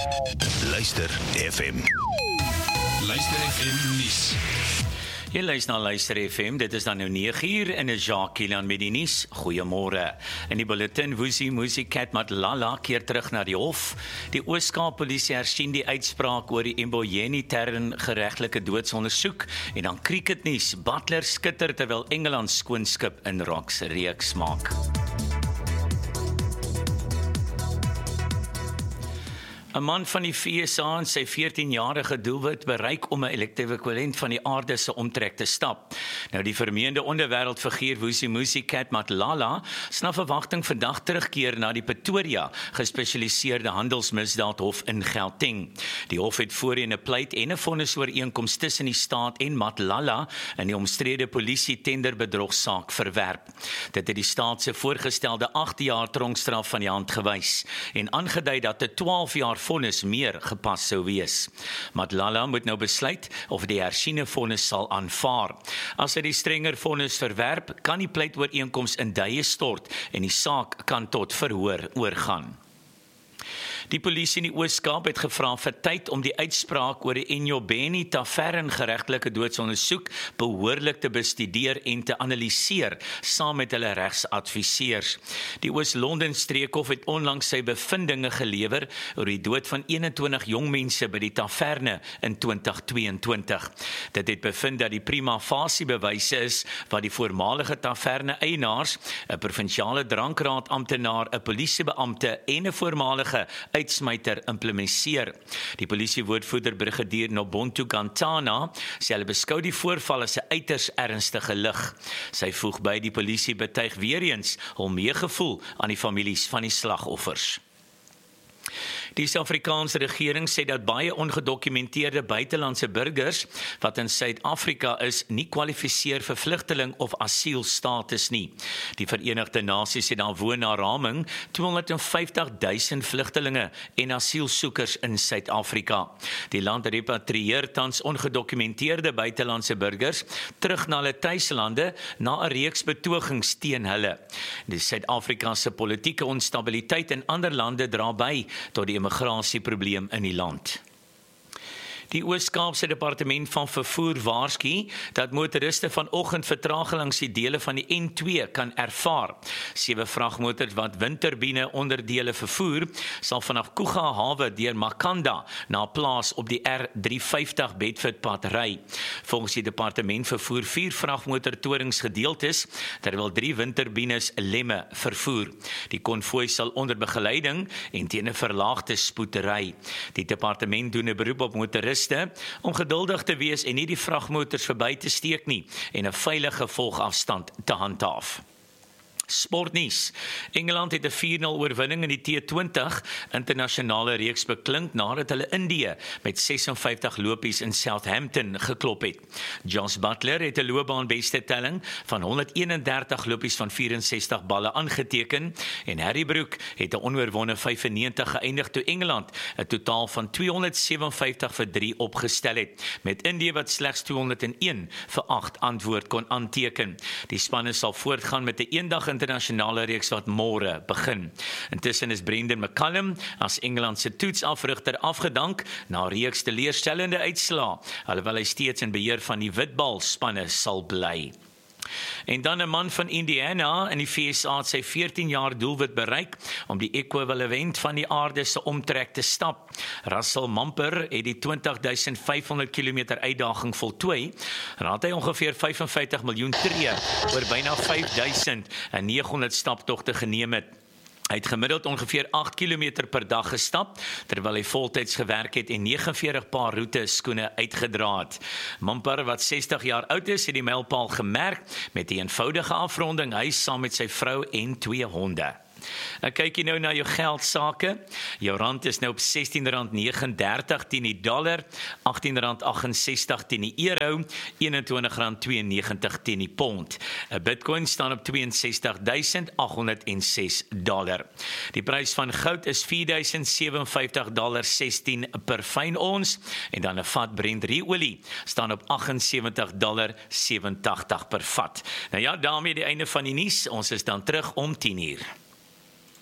Luister FM. Luister FM nuus. Jy luister na Luister FM, dit is dan nou 9uur en is Jacques Kilian met die nuus. Goeiemôre. In die bulletin, Vusi Musicat Matlala keer terug na die hof. Die Oos-Kaap Polisie hersien die uitspraak oor die Mboweni Terren geregtelike doodsondersoek. En dan cricketnuus, Butler skitter terwyl Engeland skoonskip in Rocks reeks maak. 'n man van die FSA en sy 14-jarige doelwit bereik om 'n elektro-ekwivalent van die aarde se omtrek te stap. Nou die vermeende onderwêreldfiguur Vusi Musicat Matlala sna verwagting vandag terugkeer na die Pretoria gespesialiseerde handelsmisdaadhof in Gauteng. Die hof het voorheen 'n pleit en 'n vonnisooreenkoms tussen die staat en Matlala in die omstrede polisie tenderbedrogsaak verwerp. Dit het die staat se voorgestelde 8 jaar tronkstraf van die hand gewys en aangedui dat 'n 12 jaar vonnis meer gepas sou wees. Matlala moet nou besluit of die hersiene vonnis sal aanvaar. As hy die strenger vonnis verwerp, kan die pleitooreenkoms in duie stort en die saak kan tot verhoor oorgaan. Die polisie in die Oos-Kaap het gevra vir tyd om die uitspraak oor die Mboweni Terren geregtelike doodsondersoek behoorlik te bestudeer en te analiseer saam met hulle regsadviseurs. Die Oos-London streekhof het onlangs sy bevindinge gelewer oor die dood van 21 jong mense by die taverne in 2022. Dit het bevind dat die prima facie bewyse is wat die voormalige taverne eienaars, 'n provinsiale drankraad amptenaar, 'n polisiebeampte en 'n voormalige uitsmyter implementeer. Die polisiewoordvoerder brigadier Nobontu Gantana sê hulle beskou die voorval as 'n uiters ernstige lig. Sy voeg by die polisie betuig weer eens hul meegevoel aan die families van die slagoffers. Die Suid-Afrikaanse regering sê dat baie ongedokumenteerde buitelandse burgers wat in Suid-Afrika is, nie kwalifiseer vir vlugteling of asielstatus nie. Die Verenigde Nasies het dan woon na raming 250.000 vlugtelinge en asielsoekers in Suid-Afrika. Die land repatrieer tans ongedokumenteerde buitelandse burgers terug na hulle tuislande na 'n reeks betogings teen hulle. Die Suid-Afrika se politieke onstabiliteit in ander lande dra by tot die immigrasieprobleem in die land. Die Oos-Kaapse Departement van Vervoer waarsku dat motoriste vanoggend vertraging langs die dele van die N2 kan ervaar. 7 vragmotors wat windturbine onderdele vervoer, sal vanaf Kuga Hawe deur Makanda na 'n plaas op die R350 Bedford pad ry. Volgens die departement vervoer 4 vragmotortorings gedeeltes, terwyl 3 windturbines lemme vervoer. Die konvooi sal onder begeleiding en teen 'n verlaagde spoed ry. Die departement doen 'n beroep op motoriste om geduldig te wees en nie die vragmotors verby te steek nie en 'n veilige volgafstand te handhaaf. Sportnuus. Engeland het 'n 4-0 oorwinning in die T20 internasionale reeks beklink nadat hulle Indië met 56 lopies in Southampton geklop het. Jos Butler het 'n loopbaanbeste telling van 131 lopies van 64 balle aangeteken en Harry Brook het 'n onoorwonde 95 geëindig toe Engeland 'n totaal van 257 vir 3 opgestel het, met Indië wat slegs 201 vir 8 antwoord kon aanteken. Die spanne sal voortgaan met 'n eendag internasionale reeks wat môre begin. Intussen is Brendan McCullum as Engeland se toetsafrigter afgedank na 'n reeks teleurstellende uitslae, alhoewel hy steeds in beheer van die witbalspanne sal bly. En dan 'n man van Indiana in die FSA het sy 14 jaar doelwit bereik om die ekwivalent van die aarde se omtrek te stap. Russell Mumper het die 20.500 km uitdaging voltooi. Raad hy ongeveer 55 miljoen tree oor byna 5.900 staptogte geneem het. Hy het gemiddeld ongeveer 8 km per dag gestap, terwyl hy voltyds gewerk het en 49 paar roete skoene uitgedra het. Mumper, wat 60 jaar oud is, het die mylpaal gemerk met die eenvoudige afronding, hy saam met sy vrou en 2 honde. Nou kyk jy nou na jou geldsake. Jou rand is nou op R16.39 teen die dollar, R18.68 teen die euro, R21.92 teen die pond. 'n Bitcoin staan op $62.806. Die prys van goud is $4.057.16 per fyn ons en dan 'n vat Brent olie staan op $78.87 per vat. Nou ja, daarmee die einde van die nuus. Ons is dan terug om 10 uur.